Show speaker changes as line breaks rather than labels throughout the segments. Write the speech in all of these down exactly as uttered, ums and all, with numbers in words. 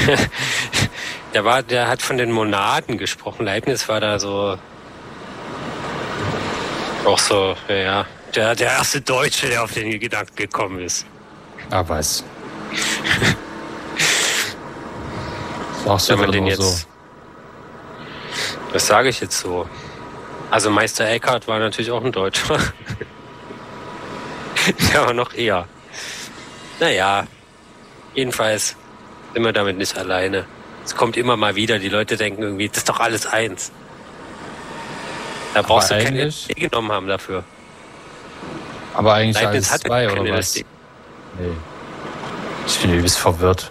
der war, der hat von den Monaden gesprochen. Leibniz war da so auch so, ja, der, der erste Deutsche, der auf den Gedanken gekommen ist.
Ah, was? Sagst du
Wenn man den
nur
jetzt,
so?
Das sage ich jetzt so. Also Meister Eckhart war natürlich auch ein Deutscher. Der war noch eher. Naja, jedenfalls sind wir damit nicht alleine. Es kommt immer mal wieder, die Leute denken irgendwie, das ist doch alles eins. Da brauchst
Aber
du keine L
eigentlich-
S D genommen haben dafür.
Aber eigentlich
Leibniz
alles
hatte
zwei,
keine
oder
L
was?
S D.
Nee. Ich bin übelst verwirrt.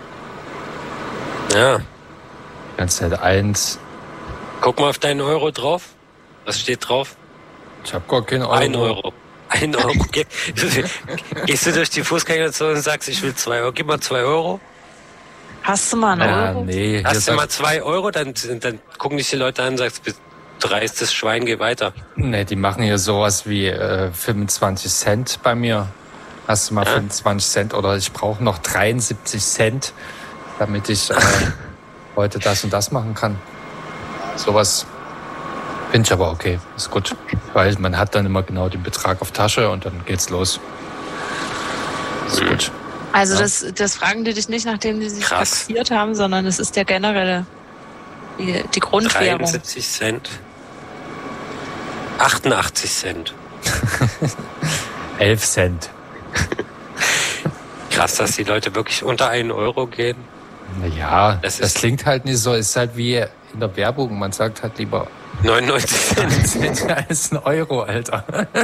Ja,
Die ganze Zeit eins.
guck mal auf deinen Euro drauf. Was steht drauf?
Ich hab gar keinen Euro.
Ein Euro. Ein Euro. Geh- Gehst du durch die Fußgängerzone und sagst, ich will zwei Euro. Gib mal zwei Euro.
Hast du mal einen
Ja,
Euro?
nee. Hier
Hast du mal
sagt,
zwei Euro, dann, dann gucken dich die Leute an und sagst, dreistes Schwein, geh weiter.
nee, die machen hier sowas wie äh, fünfundzwanzig Cent bei mir. Hast du mal
Ja.
fünfundzwanzig Cent oder ich brauche noch dreiundsiebzig Cent, damit ich äh, heute das und das machen kann. Sowas finde ich aber okay, ist gut. Weil man hat dann immer genau den Betrag auf Tasche und dann geht's los. Ist
Mhm.
gut.
Also
Ja.
das, das fragen die dich nicht, nachdem die sich
Krass.
taxiert haben, sondern es ist der generelle, die, die Grundwährung.
dreiundsiebzig Cent. achtundachtzig Cent.
elf Cent.
Krass, dass die Leute wirklich unter einen Euro gehen.
Naja,
Das
das,
ist-
klingt halt nicht so. Ist halt wie in der Werbung. Man sagt halt lieber
neunundneunzig Cent.
Cent als ein Euro, Alter.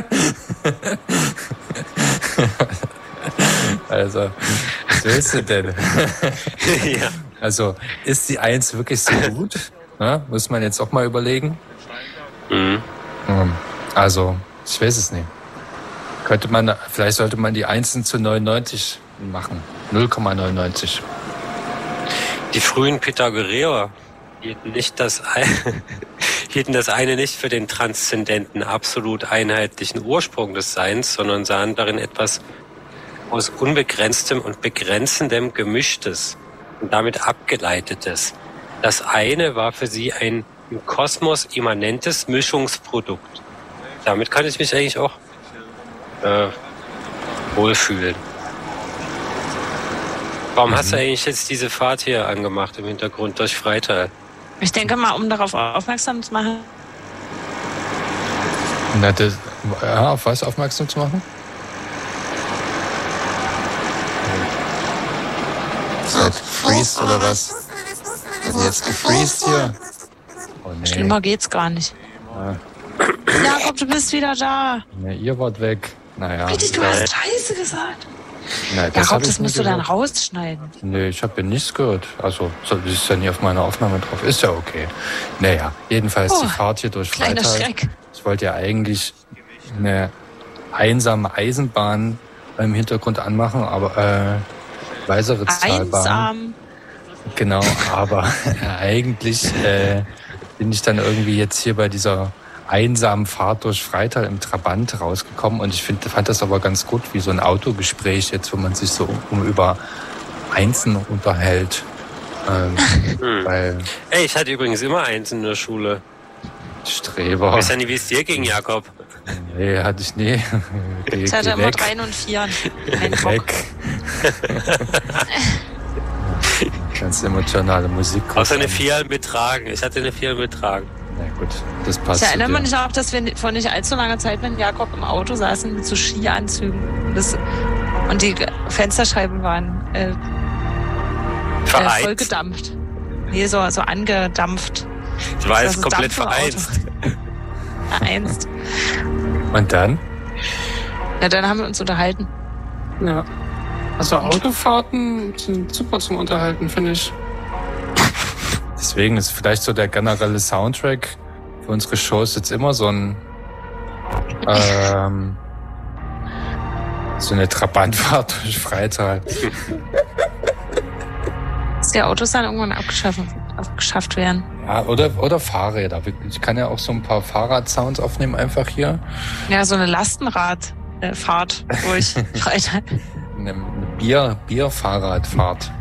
Also, was willst du denn?
Ja.
Also, ist die Eins wirklich so gut? Ja, muss man jetzt auch mal überlegen.
Mhm.
Hm, Also, ich weiß es nicht. Könnte man, vielleicht sollte man die Einsen zu neunundneunzig machen. null Komma neunundneunzig.
Die frühen Pythagoreer hielten, nicht das ein, hielten das eine nicht für den transzendenten, absolut einheitlichen Ursprung des Seins, sondern sahen darin etwas aus unbegrenztem und begrenzendem Gemischtes und damit Abgeleitetes. Das eine war für sie ein im Kosmos immanentes Mischungsprodukt. Damit kann ich mich eigentlich auch äh, wohlfühlen. Warum hast du eigentlich jetzt diese Fahrt hier angemacht im Hintergrund durch Freital?
Ich denke mal, um darauf aufmerksam zu machen,
Na, das, ja, auf was aufmerksam zu machen? Seid gefreezed oder was? Also jetzt gefreezed hier? Oh nee.
schlimmer geht's gar nicht.
Ja.
Jakob, du bist wieder da.
Nee, ihr wart weg. Naja.
Richtig, du hast Scheiße gesagt.
Nein, das
Jakob,
hab ich
das
nie
musst du dann
gehört.
rausschneiden.
Nee, ich habe ja nichts gehört. Also, so, das ist ja nie auf meiner Aufnahme drauf. Ist ja okay. Naja, jedenfalls
Oh,
die Fahrt hier durch
Kleiner
Freital.
Schreck.
Ich wollte ja eigentlich eine einsame Eisenbahn im Hintergrund anmachen, aber äh, Weißeritztalbahn.
Einsam.
Genau, aber eigentlich äh, bin ich dann irgendwie jetzt hier bei dieser einsamen Fahrt durch Freital im Trabant rausgekommen und ich find, fand das aber ganz gut, wie so ein Autogespräch jetzt, wo man sich so um, um über Einsen unterhält. Ähm,
Hm.
Weil
Ey, ich hatte übrigens immer eins in der Schule.
Streber.
Ich weiß ja nicht, wie es dir ging, Jakob.
Nee, hatte ich nie. Geh,
Ich hatte
geh
immer
weg.
Dreien und Vieren. Ein Bock.
Weg. Ganz emotionale Musik.
Außer eine Vier betragen. Ich hatte eine Vier betragen.
Na gut, das passt.
Ich
zu
erinnere
dir.
mich auch, dass wir vor nicht allzu langer Zeit mit Jakob im Auto saßen mit so Skianzügen. Und, das, und die Fensterscheiben waren äh, äh, voll
Vereint.
gedampft. Nee, so, so angedampft.
Ich war
Das
jetzt
ist
komplett
Dampf im Auto.
vereinst.
Vereinst.
Und dann?
Na, dann haben wir uns unterhalten.
Ja. Also Autofahrten sind super zum Unterhalten, finde ich.
Deswegen ist vielleicht so der generelle Soundtrack für unsere Shows jetzt immer so ein ähm, so eine Trabantfahrt durch Freital.
Dass die Autos dann irgendwann abgeschafft, abgeschafft werden.
Ja, oder, oder Fahrräder. Ich kann ja auch so ein paar Fahrrad-Sounds aufnehmen einfach hier.
Ja, so eine Lastenradfahrt durch Freitag.
Eine Bier, Bierfahrradfahrt.